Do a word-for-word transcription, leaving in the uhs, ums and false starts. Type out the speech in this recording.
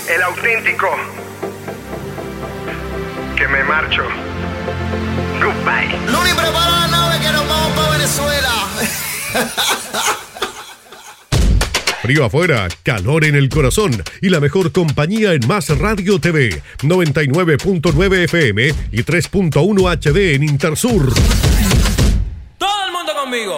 el auténtico. Que me marcho. Goodbye. Luni, prepara la nave que nos vamos para Venezuela. Frío afuera, calor en el corazón y la mejor compañía en Más Radio T V, noventa y nueve punto nueve F M y tres punto uno H D en Intersur. Todo el mundo conmigo.